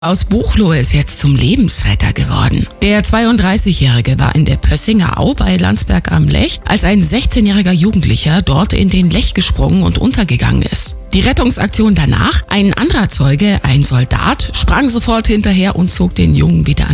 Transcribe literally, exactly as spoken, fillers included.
Aus Buchloe ist jetzt zum Lebensretter geworden. Der zweiunddreißigjährige war in der Pössinger Au bei Landsberg am Lech, als ein sechzehnjähriger Jugendlicher dort in den Lech gesprungen und untergegangen ist. Die Rettungsaktion danach, ein anderer Zeuge, ein Soldat, sprang sofort hinterher und zog den Jungen wieder an